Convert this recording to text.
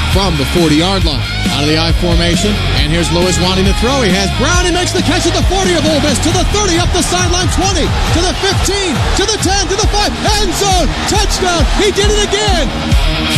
from the 40-yard line. Out of the I formation, and here's Lewis wanting to throw. He has Brown. He makes the catch at the 40 of Ole Miss, to the 30, up the sideline, 20, to the 15, to the 10, to the 5, end zone, touchdown. He did it again.